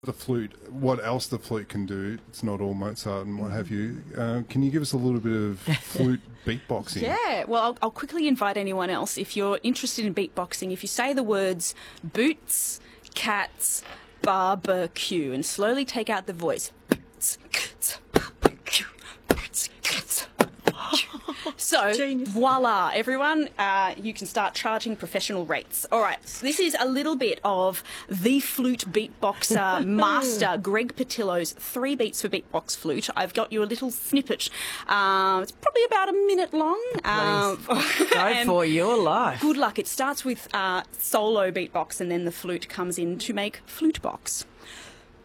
The flute, what else the flute can do, it's not all Mozart and what have you. Can you give us a little bit of flute beatboxing? Yeah, well, I'll quickly invite anyone else. If you're interested in beatboxing, if you say the words boots, cats, barbecue, and slowly take out the voice. Boots, cats, barbecue, boots, cats, barbecue. So, voila, everyone, you can start charging professional rates. All right, so this is a little bit of the flute beatboxer master, Greg Patillo's 3 beats for beatbox flute. I've got you a little snippet. It's probably about a minute long. Go for your life. Good luck. It starts with solo beatbox and then the flute comes in to make flute box.